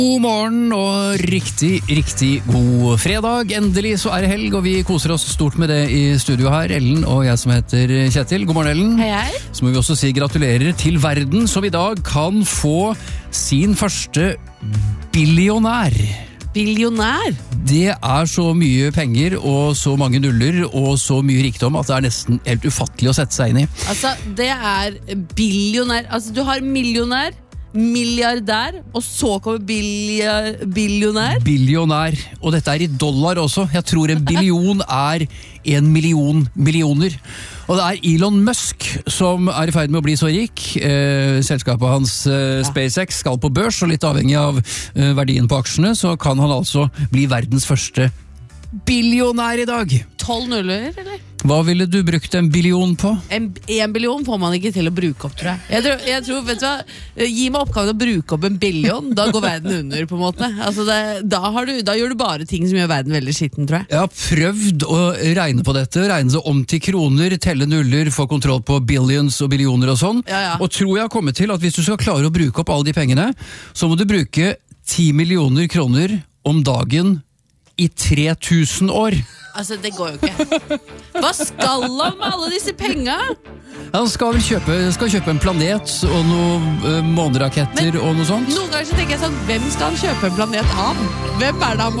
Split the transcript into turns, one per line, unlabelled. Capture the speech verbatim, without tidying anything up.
God morgen og riktig, riktig god fredag. Endelig så er det helg, og vi koser oss stort med det i studio her. Ellen og jeg som heter Kjetil. God morgen, Ellen.
Hei, hei.
Så må vi også si gratulerer til verden, som i dag kan få sin første billionær.
Billionær?
Det er så mye penger og så mange nuller og så mye rikdom at det er nesten helt ufattelig å sette seg inn i.
Altså, det er billionær. Altså, du har millionær, milliardær, og så kommer billiar, billionær.
Billionær. Og dette er i dollar også. Jeg tror en billion er en million millioner. Og det er Elon Musk som er i ferd med å bli så rik. Eh, selskapet hans eh, SpaceX skal på børs, og litt avhengig av eh, verdien på aksjene, så kan han altså bli verdens første billionær i dag.
Tolv nuller, eller?
Hva ville du brukt en billion på?
En, en billion får man ikke til å bruke opp, tror jeg. Jeg tror, jeg tror vet du hva, gi meg oppgaven å bruke opp en billion, da går verden under, på en måte. Altså det, da, har du, da gjør du bare ting som gjør verden veldig skitten, tror jeg.
Jeg har prøvd å regne på dette, regne det om til kroner, telle nuller, få kontroll på billions og billioner og sånn.
Ja, ja.
Og tror jeg har kommet til at hvis du skal klare å bruke opp alle de pengene, så må du bruke ti millioner kroner om dagen i tre tusen år.
Altså, det går jo ikke. Hva skal han med alle disse penga?
Han skal vel kjøpe, skal kjøpe en planet og noen uh, måneraketter
Men
og noe sånt.
Noen ganger så tenker jeg sånn, hvem skal han kjøpe en planet av? Hvem er det han må